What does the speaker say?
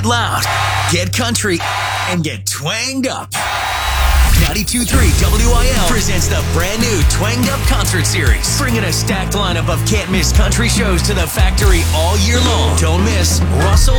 loud, get country, and get twanged up. 92.3 WIL presents the brand new Twanged Up Concert Series, bringing a stacked lineup of can't-miss country shows to the factory all year long. Don't miss Russell